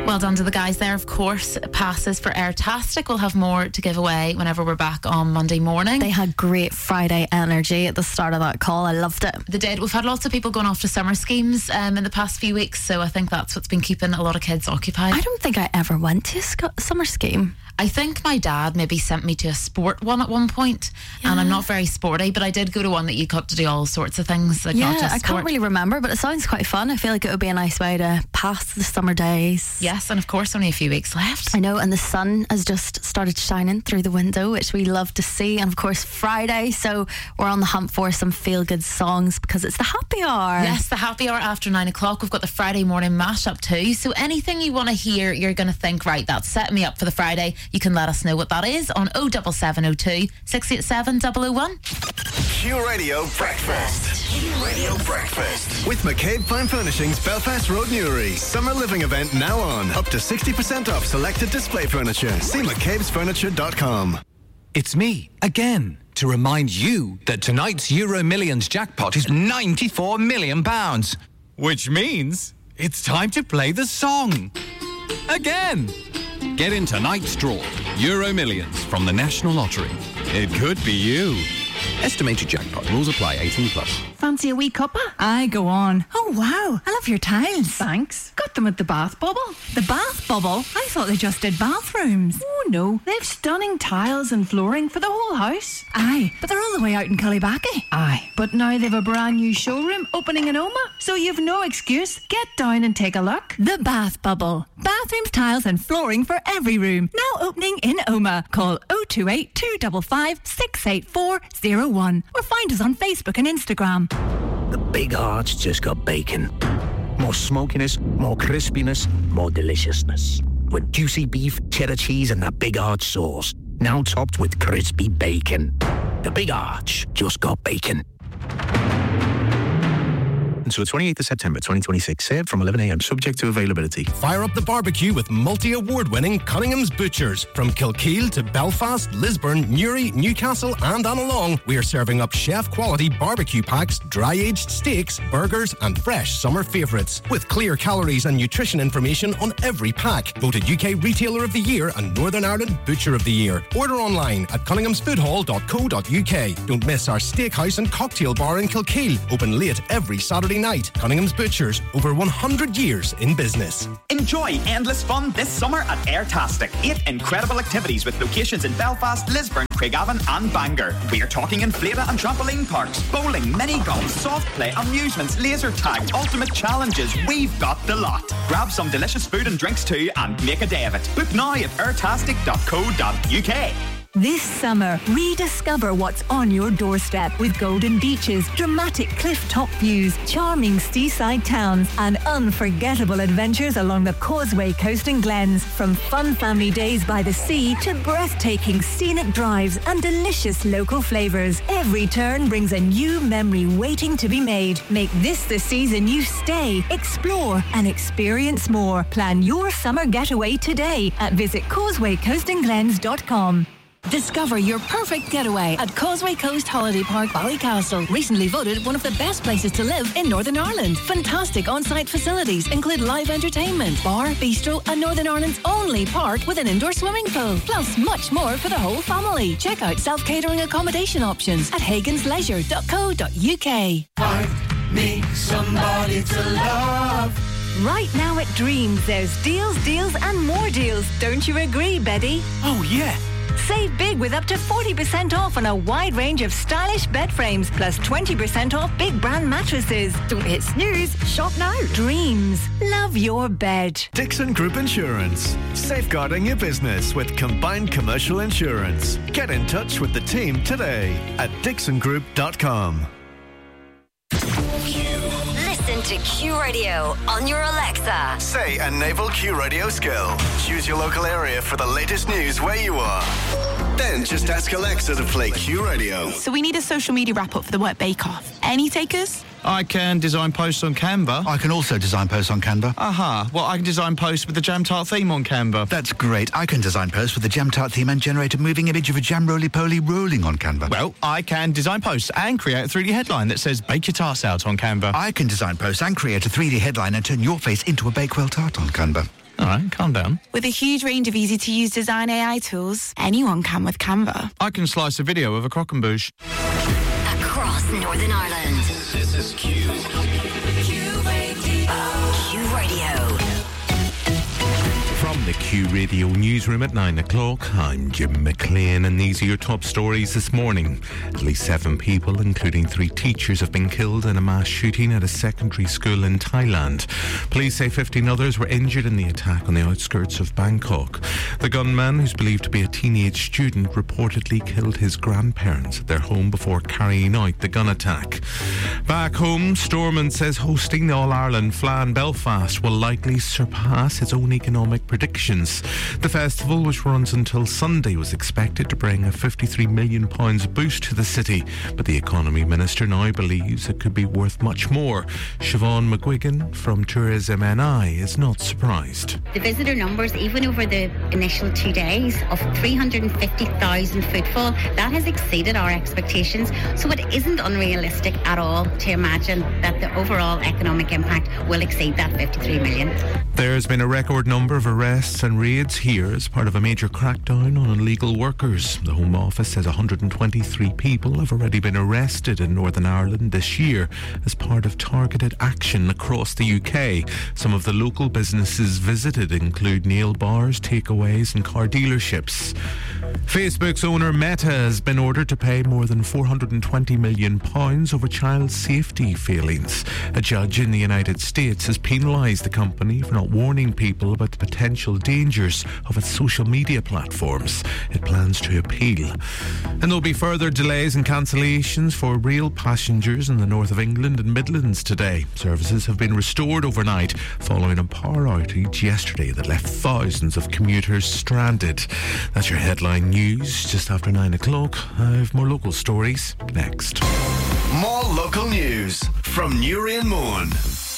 Well done to the guys there, of course. Passes for Airtastic. We'll have more to give away whenever we're back on Monday morning. They had great Friday energy at the start of that call. I loved it. They did. We've had lots of people going off to summer schemes in the past few weeks, so I think that's what's been keeping a lot of kids occupied. I don't think I ever went to a summer scheme. I think my dad maybe sent me to a sport one at one point, and I'm not very sporty, but I did go to one that you got to do all sorts of things, like not just I sport. can't really remember, but it sounds quite fun. I feel like it would be a nice way to pass the summer days. Yes, and of course only a few weeks left. I know, and the sun has just started shining through the window, which we love to see. And of course Friday, so we're on the hunt for some feel-good songs because it's the happy hour. Yes, the happy hour after 9 o'clock. We've got the Friday morning mashup too, so anything you want to hear, you're going to think, right, that's setting me up for the Friday, you can let us know what that is on 07702 687 001. Q Radio Breakfast. Q Radio Breakfast. With McCabe Fine Furnishings, Belfast Road, Newry. Summer living event now on. Up to 60% off selected display furniture. See mccabesfurniture.com. It's me, again, to remind you that tonight's Euro Millions jackpot is £94 million. Which means it's time to play the song. Again. Get in tonight's draw. Euro Millions from the National Lottery. It could be you. Estimated jackpot. Rules apply. 18 plus. Fancy a wee cuppa? Aye, go on. Oh, wow. I love your tiles. Thanks. Got them at the Bath Bubble. The Bath Bubble? I thought they just did bathrooms. Oh, no. They've stunning tiles and flooring for the whole house. Aye, but they're all the way out in Cullybackey. Aye, but now they've a brand new showroom opening in Oma, so you've no excuse. Get down and take a look. The Bath Bubble. Bathrooms, tiles and flooring for every room. Now opening in Oma. Call 028 255 68401 or find us on Facebook and Instagram. The Big Arch just got bacon. More smokiness, more crispiness, more deliciousness. With juicy beef, cheddar cheese and that Big Arch sauce. Now topped with crispy bacon. The Big Arch just got bacon. Until the 28th of September 2026. Served from 11 a.m. subject to availability. Fire up the barbecue with multi-award-winning Cunningham's Butchers. From Kilkeel to Belfast, Lisburn, Newry, Newcastle and on along, we are serving up chef-quality barbecue packs, dry-aged steaks, burgers and fresh summer favourites. With clear calories and nutrition information on every pack. Voted UK Retailer of the Year and Northern Ireland Butcher of the Year. Order online at cunninghamsfoodhall.co.uk. Don't miss our steakhouse and cocktail bar in Kilkeel. Open late every Saturday night. Cunningham's Butchers, over 100 years in business. Enjoy endless fun this summer at Airtastic. 8 incredible activities with locations in Belfast, Lisburn, Craigavon and Bangor. We are talking inflata and trampoline parks, bowling, mini golf, soft play, amusements, laser tag, ultimate challenges. We've got the lot. Grab some delicious food and drinks too and make a day of it. Book now at airtastic.co.uk. This summer, rediscover what's on your doorstep with golden beaches, dramatic cliff-top views, charming seaside towns and unforgettable adventures along the Causeway Coast and Glens. From fun family days by the sea to breathtaking scenic drives and delicious local flavours. Every turn brings a new memory waiting to be made. Make this the season you stay, explore and experience more. Plan your summer getaway today at visitcausewaycoastandglens.com. Discover your perfect getaway at Causeway Coast Holiday Park, Ballycastle. Recently voted one of the best places to live in Northern Ireland. Fantastic on-site facilities include live entertainment, bar, bistro and Northern Ireland's only park with an indoor swimming pool. Plus much more for the whole family. Check out self-catering accommodation options at hagansleisure.co.uk. Find me somebody to love. Right now at Dreams, there's deals, deals and more deals. Don't you agree, Betty? Oh, yeah. Save big with up to 40% off on a wide range of stylish bed frames, plus 20% off big brand mattresses. Don't hit snooze, shop now. Dreams, love your bed. Dixon Group Insurance. Safeguarding your business with combined commercial insurance. Get in touch with the team today at dixongroup.com. Listen to Q Radio on your Alexa. Say a naval Q Radio skill. Choose your local area for the latest news where you are. Then just ask Alexa to play Q Radio. So we need a social media wrap-up for the Work Bake-Off. Any takers? I can design posts on Canva. I can also design posts on Canva. Aha. Well, I can design posts with the Jam Tart theme on Canva. That's great. I can design posts with the Jam Tart theme and generate a moving image of a jam roly-poly rolling on Canva. Well, I can design posts and create a 3D headline that says "Bake your tarts out" on Canva. I can design posts and create a 3D headline and turn your face into a Bakewell tart on Canva. All right, calm down. With a huge range of easy-to-use design AI tools, anyone can with Canva. I can slice a video of a croquembouche. Across Northern Ireland. This is Q. Q Radio. From the Q Radio newsroom at 9 o'clock, I'm Jim McLean, and these are your top stories this morning. At least 7 people, including 3 teachers, have been killed in a mass shooting at a secondary school in Thailand. Police say 15 others were injured in the attack on the outskirts of Bangkok. The gunman, who's believed to be a teenage student, reportedly killed his grandparents at their home before carrying out the gun attack. Back home, Stormont says hosting the All-Ireland Fleadh Belfast will likely surpass its own economic predictions. The festival, which runs until Sunday, was expected to bring a £53 million boost to the city, but the economy minister now believes it could be worth much more. Siobhan McGuigan from Tourism NI is not surprised. The visitor numbers, even over the initial 2 days of 350,000 footfall, that has exceeded our expectations, so it isn't unrealistic at all to imagine that the overall economic impact will exceed that 53 million. There's been a record number of arrests and raids here as part of a major crackdown on illegal workers. The Home Office says 123 people have already been arrested in Northern Ireland this year as part of targeted action across the UK. Some of the local businesses visited include nail bars, takeaways and car dealerships. Facebook's owner Meta has been ordered to pay more than £420 million over child safety failings. A judge in the United States has penalised the company for not warning people about the potential dangers of its social media platforms. It plans to appeal. And there'll be further delays and cancellations for rail passengers in the north of England and Midlands today. Services have been restored overnight following a power outage yesterday that left thousands of commuters stranded. That's your headline news. Just after 9 o'clock, I have more local stories next. More local news from Newry and Mourne.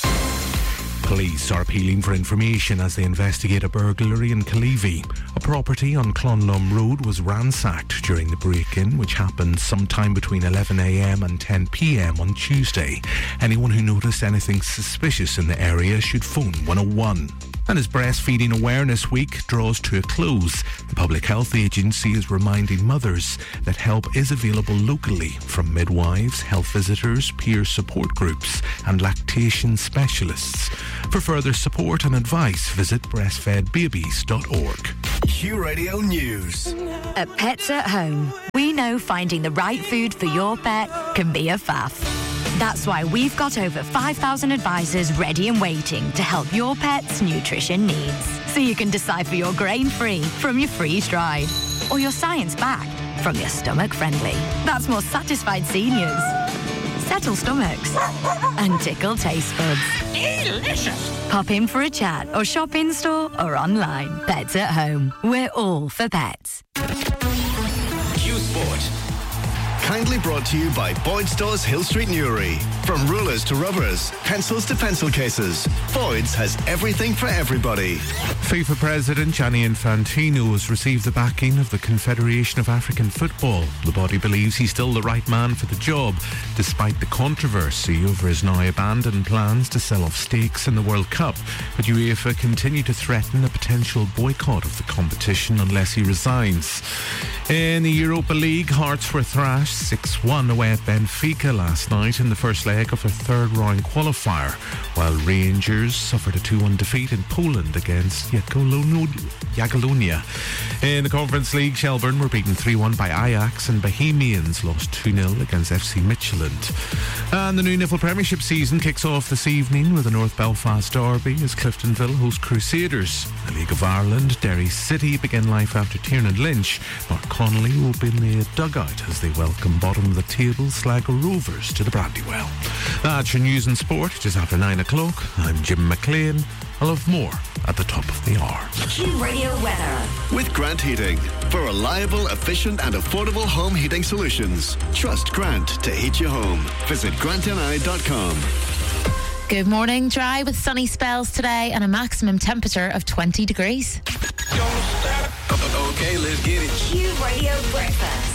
Police are appealing for information as they investigate a burglary in Killeavy. A property on Clonlum Road was ransacked during the break-in, which happened sometime between 11 a.m. and 10 p.m. on Tuesday. Anyone who noticed anything suspicious in the area should phone 101. And as Breastfeeding Awareness Week draws to a close, the Public Health Agency is reminding mothers that help is available locally from midwives, health visitors, peer support groups and lactation specialists. For further support and advice, visit breastfedbabies.org. Q Radio News. At Pets at Home, we know finding the right food for your pet can be a faff. That's why we've got over 5,000 advisors ready and waiting to help your pet's nutrition needs. So you can decipher your grain-free from your freeze-dried, or your science-backed from your stomach-friendly. That's more satisfied seniors, settle stomachs, and tickle taste buds. Delicious! Pop in for a chat or shop in-store or online. Pets at Home. We're all for pets. Q Sport. Kindly brought to you by Boyd Stores Hill Street Newry. From rulers to rubbers, pencils to pencil cases, Boyd's has everything for everybody. FIFA President Gianni Infantino has received the backing of the Confederation of African Football. The body believes he's still the right man for the job, despite the controversy over his now abandoned plans to sell off stakes in the World Cup. But UEFA continue to threaten a potential boycott of the competition unless he resigns. In the Europa League, Hearts were thrashed 6-1 away at Benfica last night in the first leg of their third round qualifier, while Rangers suffered a 2-1 defeat in Poland against Jagiellonia. In the Conference League, Shelbourne were beaten 3-1 by Ajax and Bohemians lost 2-0 against FC Midtjylland. And the new Niffle Premiership season kicks off this evening with a North Belfast derby as Cliftonville host Crusaders. The League of Ireland, Derry City begin life after Tiernan Lynch. Mark Connolly will be in the dugout as they welcome bottom of the table Sligo Rovers to the Brandywell. That's your news and sport just after 9 o'clock. I'm Jim McLean. I'll have more at the top of the hour. Q Radio weather. With Grant Heating. For reliable, efficient and affordable home heating solutions. Trust Grant to heat your home. Visit grantni.com. Good morning. Dry with sunny spells today and a maximum temperature of 20 degrees. Okay, let's get it. Q Radio Breakfast.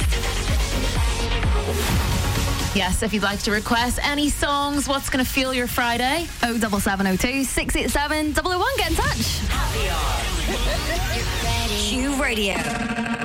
Yes, if you'd like to request any songs, what's going to fuel your Friday? 07702 687 001. Get in touch. Happy hour. Q Radio.